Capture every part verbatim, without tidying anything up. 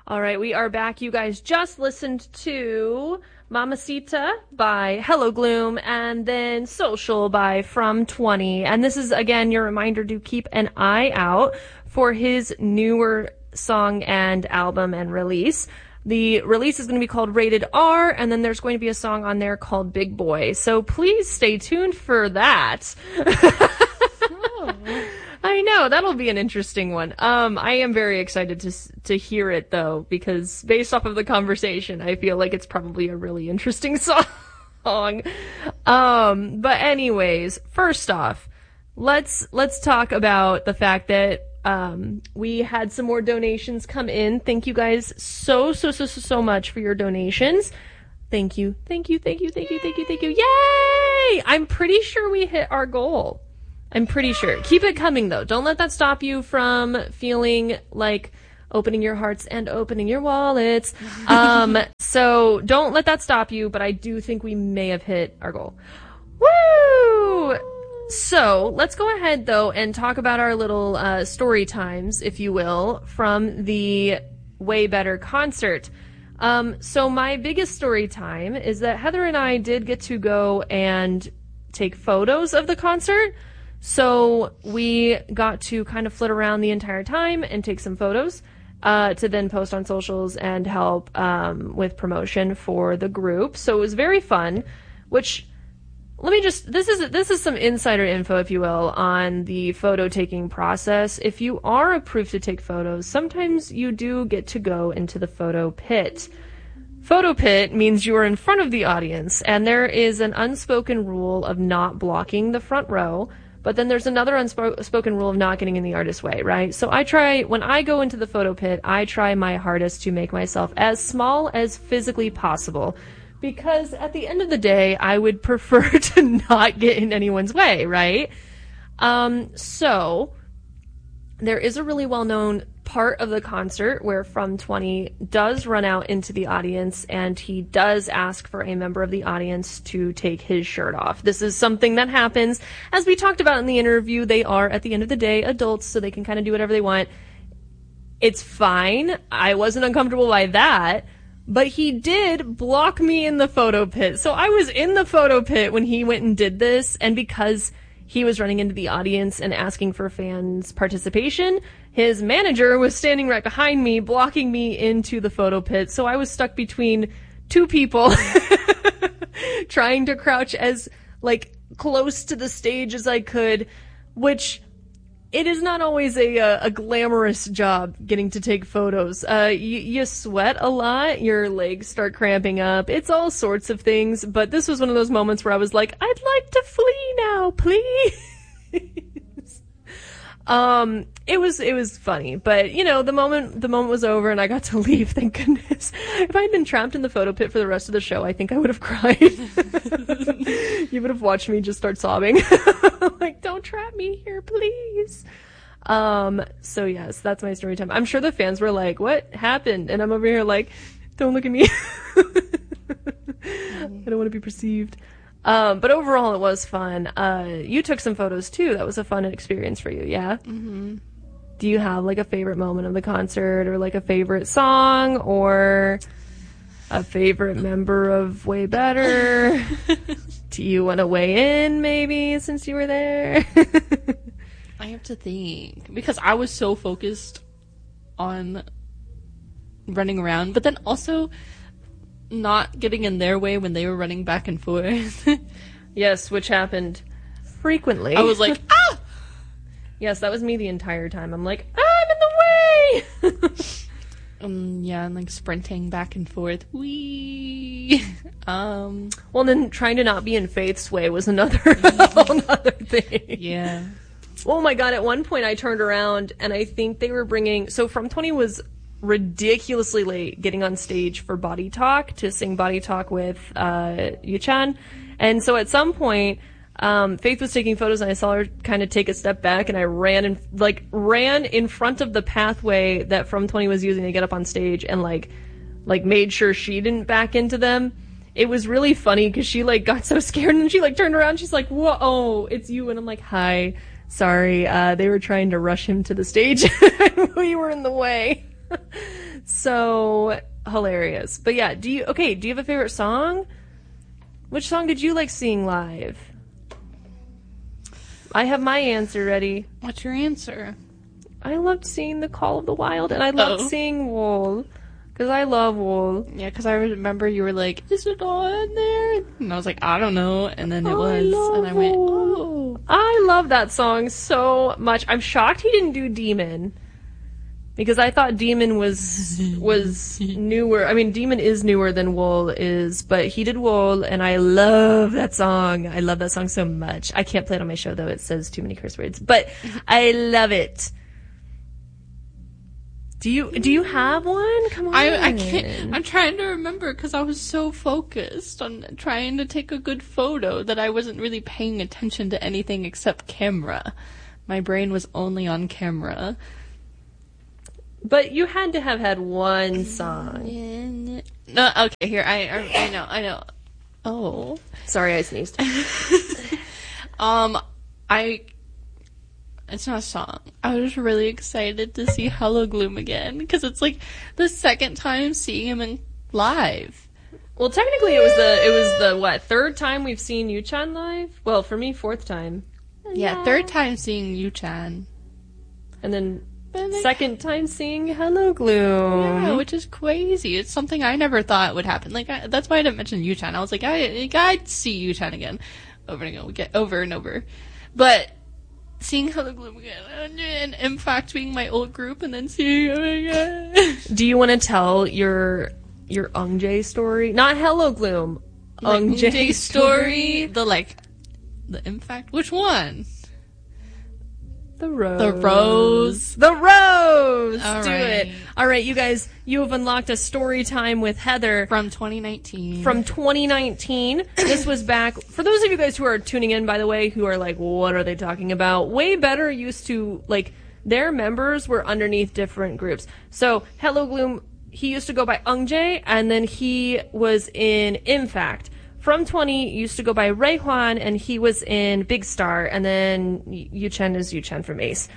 All right, we are back. You guys just listened to Mamacita by Hello Gloom and then Social by From twenty. And this is, again, your reminder to keep an eye out for his newer song and album and release. The release is going to be called Rated R, and then there's going to be a song on there called Big Boy. So please stay tuned for that. oh. I know, that'll be an interesting one. Um, I am very excited to to hear it, though, because based off of the conversation, I feel like it's probably a really interesting song. Um, but anyways, first off, let's let's talk about the fact that Um, we had some more donations come in. Thank you guys so, so, so, so, so much for your donations. Thank you. Thank you, thank you, thank you, thank you, thank you. Yay! I'm pretty sure we hit our goal. I'm pretty sure. Keep it coming, though. Don't let that stop you from feeling like opening your hearts and opening your wallets. Um, so don't let that stop you, but I do think we may have hit our goal. Woo! So, let's go ahead, though, and talk about our little uh, story times, if you will, from the Way Better concert. Um, so, my biggest story time is that Heather and I did get to go and take photos of the concert. So, we got to kind of flit around the entire time and take some photos uh, to then post on socials and help um, with promotion for the group. So, it was very fun, which... Let me just, this is, this is some insider info, if you will, on the photo taking process. If you are approved to take photos, sometimes you do get to go into the photo pit. Photo pit means you are in front of the audience, and there is an unspoken rule of not blocking the front row, but then there's another unspoken rule of not getting in the artist's way, right? So I try, when I go into the photo pit, I try my hardest to make myself as small as physically possible. Because at the end of the day, I would prefer to not get in anyone's way, right? Um, so, there is a really well-known part of the concert where From twenty does run out into the audience and he does ask for a member of the audience to take his shirt off. This is something that happens. As we talked about in the interview, they are, at the end of the day, adults, so they can kind of do whatever they want. It's fine. I wasn't uncomfortable by that. But he did block me in the photo pit. So I was in the photo pit when he went and did this, and because he was running into the audience and asking for fans' participation, his manager was standing right behind me, blocking me into the photo pit. So I was stuck between two people, trying to crouch as, like, close to the stage as I could, which... It is not always a, a, a glamorous job getting to take photos. Uh, you, you sweat a lot, your legs start cramping up, it's all sorts of things, but this was one of those moments where I was like, I'd like to flee now, please. um, it was, it was funny, but you know, the moment, the moment was over and I got to leave, thank goodness. If I had been trapped in the photo pit for the rest of the show, I think I would have cried. You would have watched me just start sobbing. Like, don't trap me here, please. Um, so yes, that's my story time. I'm sure the fans were like, what happened? And I'm over here like, don't look at me. I don't want to be perceived. Um, but overall it was fun. Uh, you took some photos too. That was a fun experience for you, yeah? Mm-hmm. Do you have like a favorite moment of the concert or like a favorite song or a favorite member of Way Better? Do you want to weigh in maybe since you were there? I have to think because I was so focused on running around, but then also not getting in their way when they were running back and forth. Yes, which happened frequently. I was like, ah! Yes, that was me the entire time. I'm like, ah, I'm in the way! um, yeah, and like sprinting back and forth. Whee! Um, well, then trying to not be in Faith's way was another, whole other thing. Yeah. Oh my god, at one point I turned around and I think they were bringing, so From twenty was ridiculously late getting on stage for Body Talk, to sing Body Talk with uh, Yuchan. And so at some point, um, Faith was taking photos and I saw her kind of take a step back and I ran and like ran in front of the pathway that From twenty was using to get up on stage and like, like made sure she didn't back into them. It was really funny because she like got so scared and then she like turned around and she's like, whoa, oh, it's you. And I'm like, hi, sorry. Uh, they were trying to rush him to the stage and we were in the way. So hilarious. But yeah, do you okay, do you have a favorite song? Which song did you like seeing live? I have my answer ready. What's your answer? I loved seeing The Call of the Wild, and I loved Oh. seeing Wool. Because I love Wool. Yeah, because I remember you were like, is it all in there? And I was like, I don't know. And then it I was. love And I went, Wool. oh. I love that song so much. I'm shocked he didn't do Demon. Because I thought Demon was was newer. I mean, Demon is newer than Wool is, but he did Wool, and I love that song. I love that song so much. I can't play it on my show, though. It says too many curse words. But I love it. Do you do you have one? Come on. I, I can't. I'm trying to remember because I was so focused on trying to take a good photo that I wasn't really paying attention to anything except camera. My brain was only on camera. But you had to have had one song. No, okay, here, I, I, I know, I know. Oh. Sorry, I sneezed. um, I, it's not a song. I was really excited to see Hello Gloom again, because it's like the second time seeing him in live. Well, technically it was the, it was the, what, third time we've seen Yu-chan live? Well, for me, fourth time. Yeah, third time seeing Yu-chan. And then But, like, second time seeing Hello Gloom. Yeah, which is crazy. It's something I never thought would happen. Like I, that's why I didn't mention Yu-chan. I was like, I, I'd see Yu-chan again, over and again, we get over and over. But seeing Hello Gloom again, and in fact being my old group, and then seeing him again. Do you want to tell your your Eunjae story? Not Hello Gloom. Like, Eunjae Eunjae story. The like, the in fact, which one? The Rose. The Rose. The Rose! All Do right. it. Alright, you guys, you have unlocked a story time with Heather From twenty nineteen. from twenty nineteen. This was back, for those of you guys who are tuning in, by the way, who are like, what are they talking about? Way Better used to, like, their members were underneath different groups. So, Hello Gloom, he used to go by Eunjae, and then he was in Infact. From twenty used to go by Raehwan, and he was in Big Star, and then Yu-chan is Yu-chan from Ace.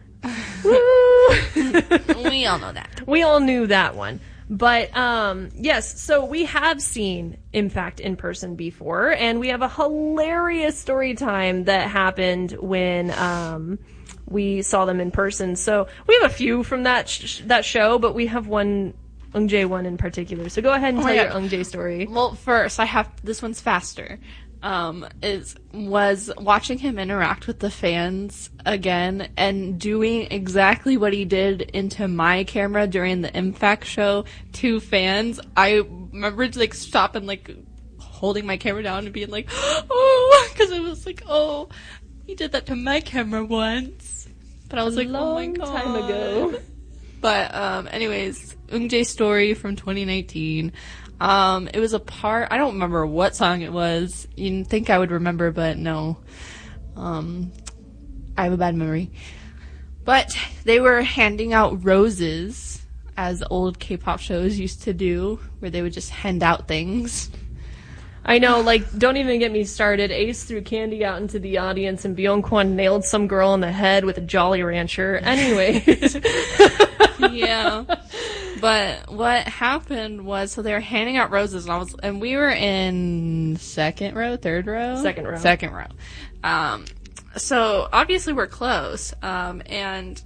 Woo! We all know that. We all knew that one. But, um, yes, so we have seen Infact in person before, and we have a hilarious story time that happened when, um, we saw them in person. So we have a few from that sh- that show, but we have one Eunjae one in particular. So go ahead and Oh tell my your God. Eunjae story. Well, first, I have, this one's faster. Um, is, was watching him interact with the fans again and doing exactly what he did into my camera during the Infact show to fans. I remember like stopping, like holding my camera down and being like, oh, because it was like, oh, he did that to my camera once. But I was like, oh my Long god. time ago. But, um, anyways, Eunjae story from twenty nineteen. Um, it was a part, I don't remember what song it was. You'd think I would remember, but no. Um, I have a bad memory. But they were handing out roses, as old K-pop shows used to do, where they would just hand out things. I know, like, don't even get me started. Ace threw candy out into the audience, and Byung-kwon nailed some girl in the head with a Jolly Rancher. Anyways. Yeah. But what happened was, so they were handing out roses, and I was, and we were in second row, third row? Second row. Second row. Um, so obviously we're close, um, and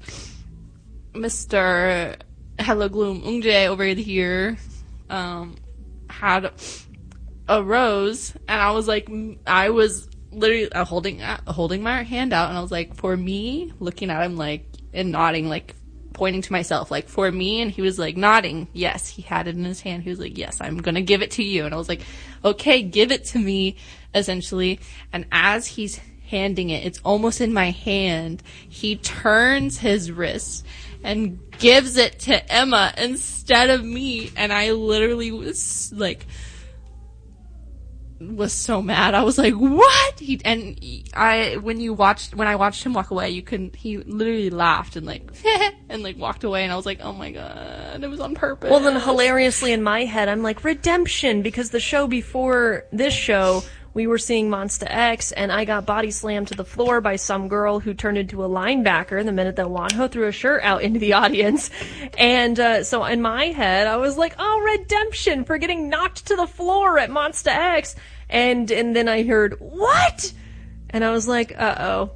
Mister Hello Gloom Eunjae over here, um, had a rose, and I was like, I was literally uh, holding, uh, holding my hand out, and I was like, for me, looking at him like, and nodding, like, pointing to myself, like, for me, and he was like nodding. Yes, he had it in his hand. He was like, yes, I'm gonna give it to you. And I was like, okay, give it to me, essentially. And as he's handing it, it's almost in my hand, he turns his wrist and gives it to Emma instead of me. And I literally was like, was so mad. I was like, what? He, and I, when you watched, when I watched him walk away, you couldn't, he literally laughed and like, and like walked away, and I was like, oh my god, it was on purpose. Well, then hilariously in my head, I'm like, redemption, because the show before this show we were seeing Monsta X, and I got body slammed to the floor by some girl who turned into a linebacker the minute that Wanho threw a shirt out into the audience. And uh, so in my head, I was like, oh, redemption for getting knocked to the floor at Monsta X. And, and then I heard, what? And I was like, uh-oh.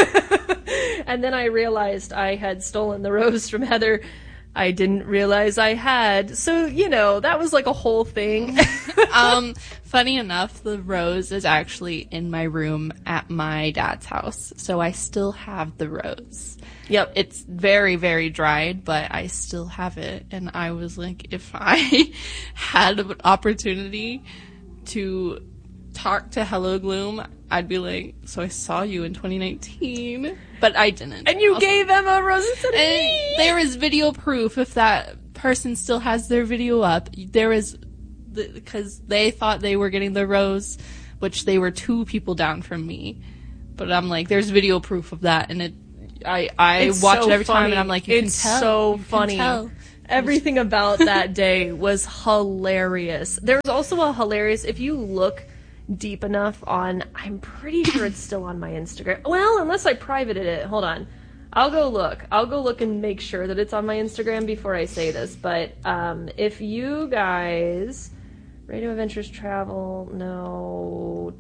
And then I realized I had stolen the rose from Heather. I didn't realize I had. So, you know, that was like a whole thing. um, funny enough, the rose is actually in my room at my dad's house. So I still have the rose. Yep. It's very, very dried, but I still have it. And I was like, if I had an opportunity to talk to Hello Gloom, I'd be like, so I saw you in twenty nineteen, but I didn't. And you Also, gave Emma roses to me! there is video proof if that person still has their video up. There is, because the, they thought they were getting the rose, which they were two people down from me. But I'm like, there's video proof of that, and it, I, I It's watch so it every time, funny. and I'm like, you It's can tell. so You can funny. tell. Everything about that day was hilarious. There was also a hilarious, if you look deep enough on, I'm pretty sure it's still on my Instagram. Well, unless I privated it. Hold on. I'll go look. I'll go look and make sure that it's on my Instagram before I say this. But um, if you guys... Radio Adventures Travel, no...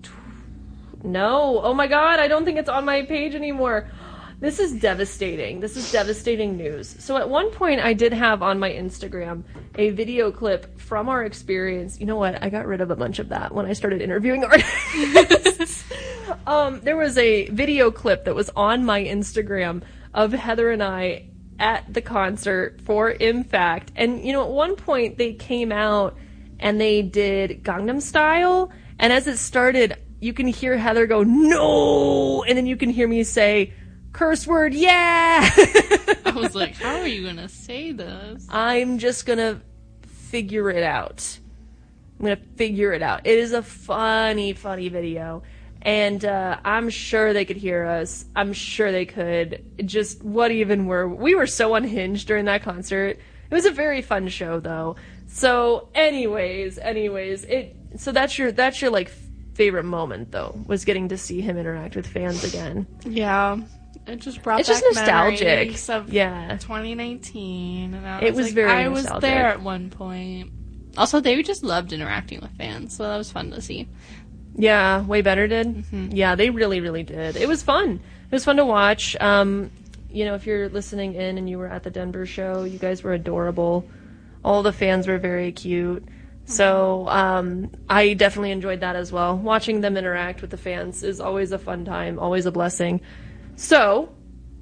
No! Oh my god, I don't think it's on my page anymore. This is devastating. This is devastating news. So at one point I did have on my Instagram a video clip from our experience. You know what? I got rid of a bunch of that when I started interviewing artists. um, there was a video clip that was on my Instagram of Heather and I at the concert for Impact. And, you know, at one point they came out and they did Gangnam Style. And as it started, you can hear Heather go, no! And then you can hear me say, curse word, yeah! I was like, how are you gonna say this? I'm just gonna figure it out. I'm gonna figure it out. It is a funny, funny video. And uh, I'm sure they could hear us. I'm sure they could. Just, what even were... We were so unhinged during that concert. It was a very fun show, though. So, anyways, anyways, it... So that's your, that's your, like, favorite moment, though, was getting to see him interact with fans again. Yeah. It just brought It's back just nostalgic. memories of Yeah. twenty nineteen. And I It was, was like, very I was nostalgic. there at one point. Also, they just loved interacting with fans, so that was fun to see. Yeah, Way Better did. Mm-hmm. Yeah, they really, really did. It was fun. It was fun to watch. Um, you know, if you're listening in and you were at the Denver show, you guys were adorable. All the fans were very cute. So um, I definitely enjoyed that as well. Watching them interact with the fans is always a fun time, always a blessing. So,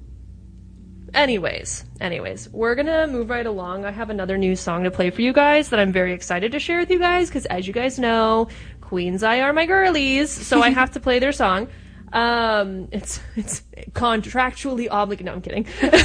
anyways, anyways, we're gonna move right along. I have another new song to play for you guys that I'm very excited to share with you guys, because as you guys know, Queen's Eye are my girlies, so I have to play their song. Um, it's it's contractually obligated. No, I'm kidding.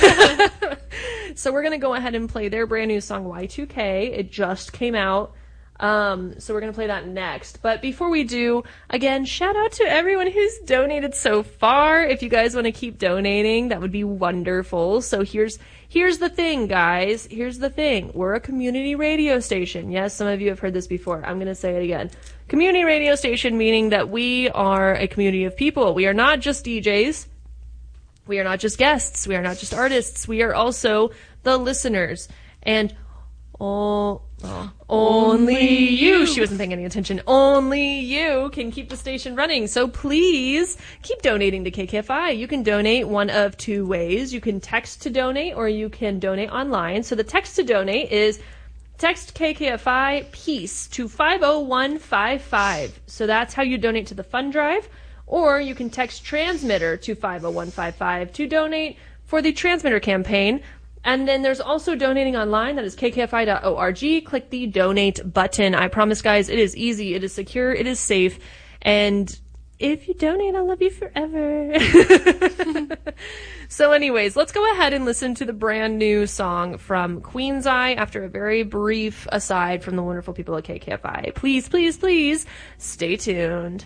So we're gonna go ahead and play their brand new song Y two K. It just came out. Um, so we're going to play that next. But before we do, again, shout out to everyone who's donated so far. If you guys want to keep donating, that would be wonderful. So here's, here's the thing, guys. Here's the thing. We're a community radio station. Yes, some of you have heard this before. I'm going to say it again. Community radio station, meaning that we are a community of people. We are not just D Js. We are not just guests. We are not just artists. We are also the listeners. And Oh, oh, only you. She wasn't paying any attention. Only you can keep the station running. So please keep donating to K K F I. You can donate one of two ways. You can text to donate, or you can donate online. So the text to donate is text K K F I PEACE to five oh one five five. So that's how you donate to the fund drive. Or you can text transmitter to five oh one five five to donate for the transmitter campaign. And then there's also donating online. That is k k f i dot org. Click the donate button. I promise, guys, it is easy. It is secure. It is safe. And if you donate, I'll love you forever. So anyways, let's go ahead and listen to the brand new song from Queen's Eye after a very brief aside from the wonderful people at K K F I. Please, please, please stay tuned.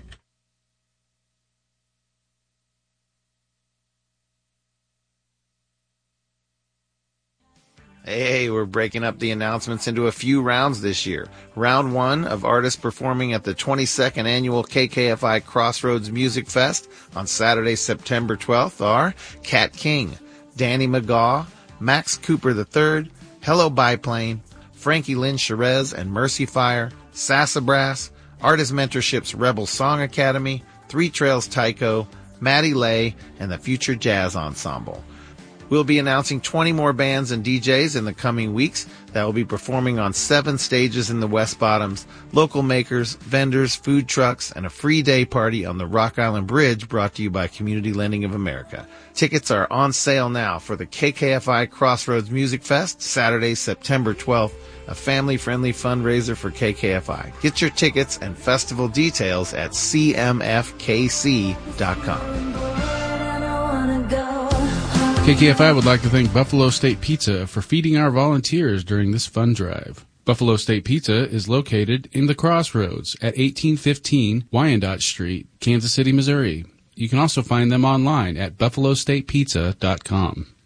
Hey, we're breaking up the announcements into a few rounds this year. Round one of artists performing at the twenty-second annual K K F I Crossroads Music Fest on Saturday, September twelfth are Kat King, Danny McGaw, Max Cooper the third, Hello Biplane, Frankie Lynn Cherez and Mercy Fire, Sassabras, Artist Mentorship's Rebel Song Academy, Three Trails Tycho, Maddie Lay, and the Future Jazz Ensemble. We'll be announcing twenty more bands and D Js in the coming weeks that will be performing on seven stages in the West Bottoms, local makers, vendors, food trucks, and a free day party on the Rock Island Bridge brought to you by Community Lending of America. Tickets are on sale now for the K K F I Crossroads Music Fest, Saturday, September twelfth, a family-friendly fundraiser for K K F I. Get your tickets and festival details at c m f k c dot com. K K F I would like to thank Buffalo State Pizza for feeding our volunteers during this fun drive. Buffalo State Pizza is located in the Crossroads at eighteen fifteen Wyandotte Street, Kansas City, Missouri. You can also find them online at buffalo state pizza dot com.